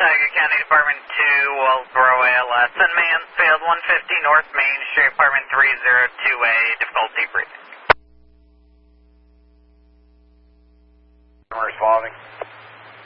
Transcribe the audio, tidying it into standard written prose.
Tioga County Department 2, Wellsboro ALS, and Mansfield 150 North Main Street, Apartment 302A, difficulty breathing. Responding.